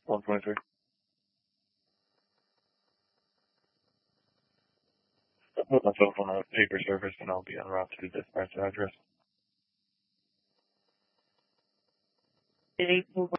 123. I'll put myself on a paper service and I'll be en route to the dispatch address. 18